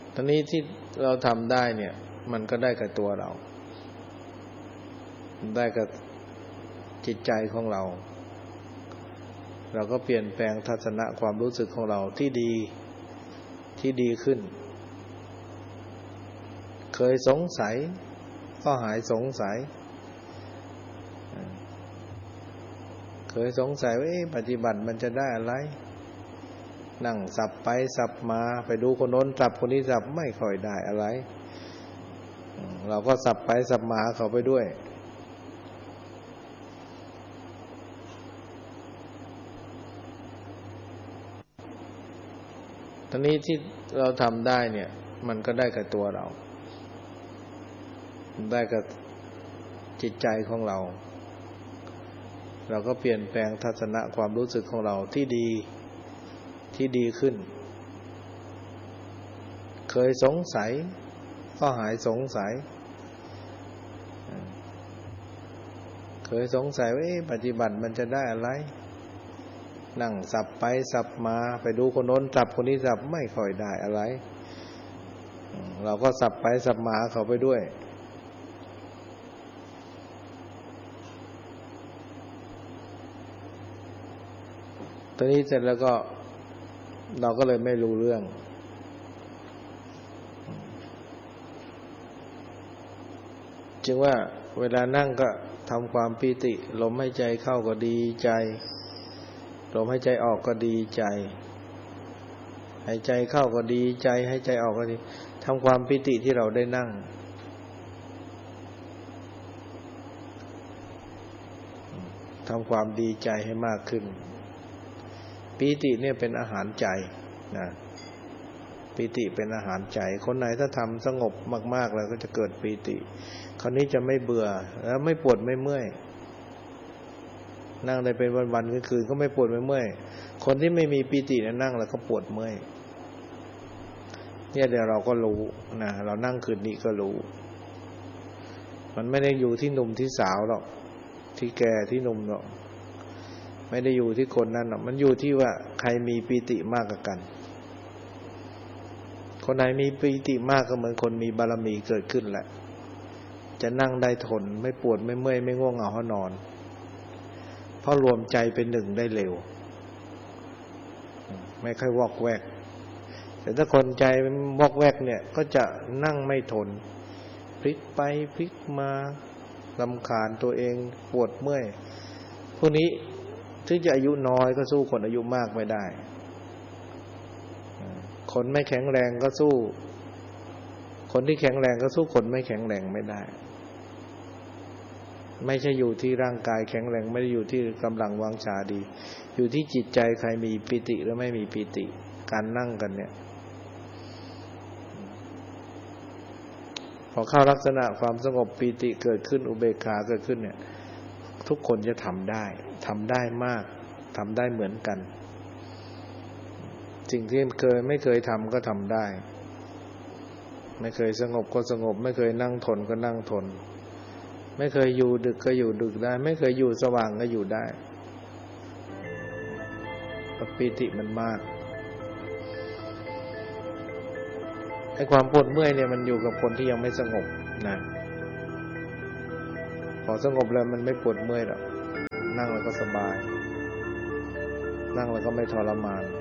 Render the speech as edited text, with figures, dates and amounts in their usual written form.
ตอนนี้ที่เราทำได้เนี่ยมันก็ได้กับตัวเราได้กับจิตใจของเราเราก็เปลี่ยนแปลงทัศนะความรู้สึกของเราที่ดีขึ้นเคยสงสัยก็หายสงสัยเคยสงสัยว่าปฏิบัติมันจะได้อะไรนั่งสับไปสับมาไปดูคนโน้นสับคนนี้สับไม่ค่อยได้อะไรเราก็สับไปสับมาเขาไปด้วยตอนนี้ที่เราทำได้เนี่ยมันก็ได้กับตัวเราได้กับจิตใจของเราเราก็เปลี่ยนแปลงทัศนะความรู้สึกของเราที่ดีขึ้นเคยสงสัยก็หายสงสัยเคยสงสัยว่าปฏิบัติมันจะได้อะไรนั่งสับไปสับมาไปดูคนโน้นสับคนนี้สับไม่ค่อยได้อะไรเราก็สับไปสับมาเขาไปด้วยตอนนี้เสร็จแล้วก็เราก็เลยไม่รู้เรื่องจึงว่าเวลานั่งก็ทำความปีติลมหายใจเข้าก็ดีใจลมหายใจออกก็ดีใจหายใจเข้าก็ดีใจหายใจออกก็ดีทำความปีติที่เราได้นั่งทำความดีใจให้มากขึ้นปีติเนี่ยเป็นอาหารใจนะปีติเป็นอาหารใจคนไหนถ้าทำสงบมากๆแล้วก็จะเกิดปีติคราวนี้จะไม่เบื่อแล้วไม่ปวดไม่เมื่อยนั่งได้เป็นวันๆคืนๆก็ไม่ปวดไม่เมื่อยคนที่ไม่มีปีติเนี่ยนั่งแล้วก็ปวดเมื่อยเนี่ยเดี๋ยวเราก็รู้นะเรานั่งคืนนี้ก็รู้มันไม่ได้อยู่ที่หนุ่มที่สาวหรอกที่แก่ที่หนุ่มหรอกไม่ได้อยู่ที่คนนั้นหรอกมันอยู่ที่ว่าใครมีปีติมากกว่ากันคนไหนมีปีติมากก็เหมือนคนมีบารมีเกิดขึ้นแหละจะนั่งได้ทนไม่ปวดไม่เมื่อยไม่ง่วงเหงาหานอนเพราะรวมใจเป็นหนึ่งได้เร็วไม่ค่อยวอกแวกแต่ถ้าคนใจวอกแวกเนี่ยก็จะนั่งไม่ทนพลิกไปพลิกมารำคาญตัวเองปวดเมื่อยพวกนี้ถึงจะอายุน้อยก็สู้คนอายุมากไม่ได้คนไม่แข็งแรงก็สู้คนที่แข็งแรงก็สู้คนไม่แข็งแรงไม่ได้ไม่ใช่อยู่ที่ร่างกายแข็งแรงไม่ได้อยู่ที่กำลังวังชาดีอยู่ที่จิตใจใครมีปิติหรือไม่มีปิติการนั่งกันเนี่ยพอเข้าลักษณะความสงบปิติเกิดขึ้นอุเบกขาเกิดขึ้นเนี่ยทุกคนจะทำได้มากทำได้เหมือนกันสิ่งที่ไม่เคยทำก็ทำได้ไม่เคยสงบก็สงบไม่เคยนั่งทนก็นั่งทนไม่เคยอยู่ดึกก็อยู่ดึกได้ไม่เคยอยู่สว่างก็อยู่ได้ปีติมันมากไอ้ความปวดเมื่อยเนี่ยมันอยู่กับคนที่ยังไม่สงบนะพอสงบแล้วมันไม่ปวดเมื่อยหรอกนั่งแล้วก็สบายนั่งแล้วก็ไม่ทรมาน